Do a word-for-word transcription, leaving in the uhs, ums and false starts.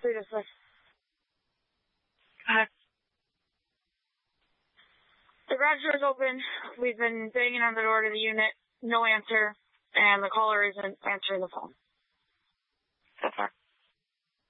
Seriously. Uh, The garage door's open. We've been banging on the door to the unit. No answer. And the caller isn't answering the phone. so far.